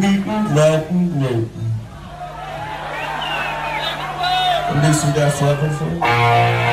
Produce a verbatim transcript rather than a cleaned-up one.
meeting, rocking, gloating. At least we got fucking for